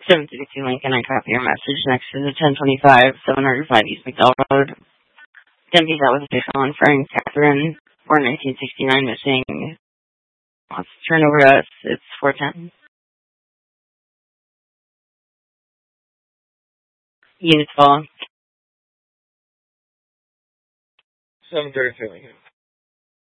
732 Lincoln, I copy your message. Next is a 1025, 705 East McDowell Road. Deputies out with a felon Frank Catherine, born 1969, missing. Wants to turn over to us. It's 410. Units fall. 732 Lincoln.